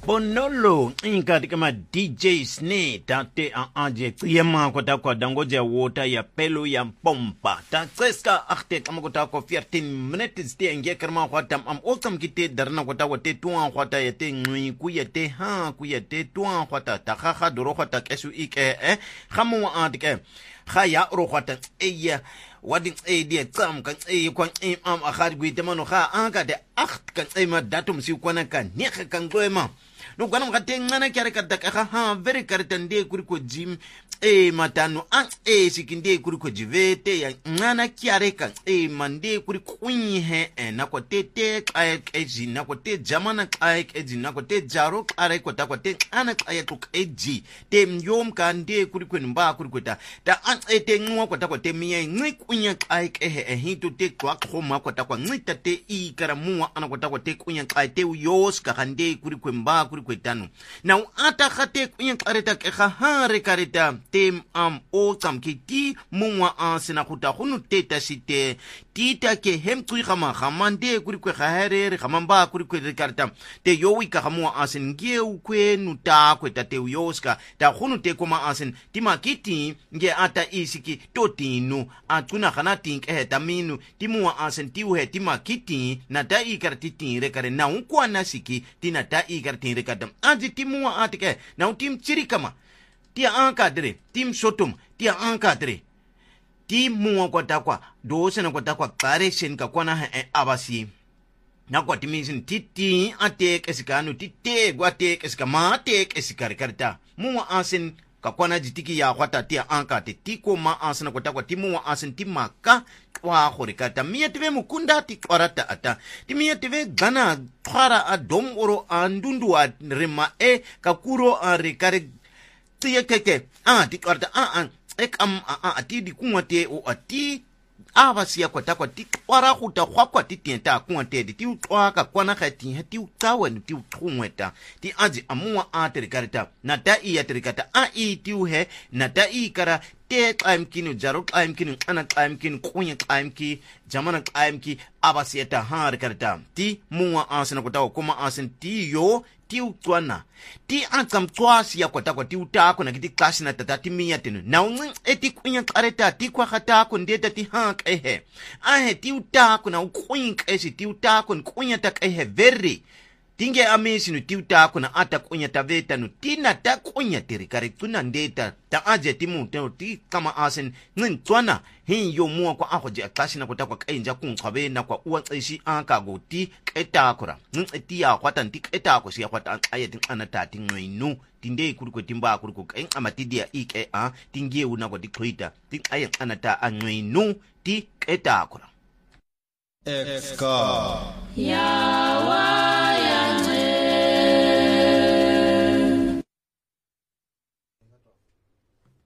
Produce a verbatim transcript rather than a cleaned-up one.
Bonolo inka kama D J Snare tate an anje tsiyema kota kwa dangoje water ya pelo ya pompa ta tseska achte kama kota kwa fifteen minutes te nge karma kwata am otam kite darna kota wate tuan kwata yete ngui kuyete ha kuyete tuan kwata ta kha doro kwata kesu ike eh khamu antike khaya ro kwata eya wadin e dia tsam kan e kwan e am akhad gwite mano kha anka de acht kan e ma datum si kwana kan ne kan goema no gwana mkate ngana kyare kadaka ha very karitande kuri ko jim e matano an e sikinde kuri ko jivete ya ngana kyare kan e mande kuri kunyi he e na ko tete kai eji na ko te jamana kai eji na ko te jaro kai ko ta ko te ana kai to eji te myom kande kuri ko mba kuri ko ta ta an e te ngwa ko ta ko te miye ngwi kunya kai he e hito te kwa khoma ko ta ko ngita te i karamuwa ana ko ta ko te kunya kai te yos ka kande kuri ko mba kuri kwetano na ata khate kunya kareta ke khahare kareta tem am o tsamkiti mungwa ansina khuta khunu teta site tita ke hem tsui khama khamande kuri kwe khahere khamamba kuri kwe kareta te yowi ka khamwa asin ngeu kwe nuta kweta te yoska ta khunu te koma asin timakiti nge ata isiki totinu atuna khana tink eh taminu timwa asin tiwe timakiti na ta ikartiti rekare na unkwana siki tina ta ikartin rekare anji timu atike na utim chirikama tia ankadre tim sotum tia ankadre timu kwa takwa dose na kwa takwa kare shen ka kwana he abasi na kwa timisin titi atek esikanu tite gwatek esikama tek esikari karta mu asin ka kwana jitiki ya kwata tia ankate tiko ma asina kwa takwa timu asin timaka wa khorikata miyatve mukunda ti kwarata ata timiyatve gana khara adom oro andundu a rema e kakuro a rekare tiyekeke ah ti kwarata ah ah ek am ah ati di kunwate o ati abasiya kwata kwa ti kwara khuta khwa kwa ti tienta kunwate di ti utwaka kwana khati hati utawa ni ti uthumweta ti aji amuwa a terikata na ta iya terikata a i ti uhe na ta i kara te time kinu jaro time kinu ana time kinu kunya time ki jamana time ki abasiyata har karta ti muwa asina kwata kuma asin ti yo ti utwana ti ankam twasi ya kwata kwa ti utako na kiti kasi na tata ti miya tenu na unga eti kunya kareta ti kwa khata ko ndeta ti hank ehe ahe ti utako na ukunya kesi ti utako kunya tak ehe very tinge amesinu ti utako na ata kunya taveta nu tina ta kunya terikare tuna ndeta ta aje timu teno ti kama asin ngin twana hin yo muwa kwa ahoje akashi na kutakwa kainja kunchabe na kwa uwa ishi anka go ti ketakura ngin ti ya kwata ti ketako si ya kwata ayati ana tati ngwinu tinde kuriko timba kuriko kain amatidia ike a tingie una kwa dikloita ti ayan ana ta angwinu ti ketakura Exka Yawa